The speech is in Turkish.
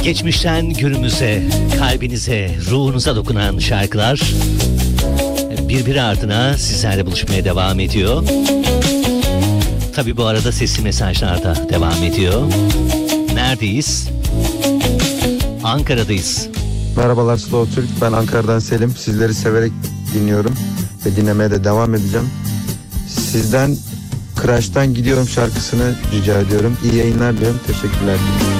Geçmişten günümüze, kalbinize, ruhunuza dokunan şarkılar birbiri ardına sizlerle buluşmaya devam ediyor. Tabii bu arada sesli mesajlar da devam ediyor. Neredeyiz? Ankara'dayız. Merhabalar Slow Türk, ben Ankara'dan Selim. Sizleri severek dinliyorum ve dinlemeye de devam edeceğim. Sizden Crush'tan Gidiyorum şarkısını rica ediyorum. İyi yayınlar diliyorum. Teşekkürler.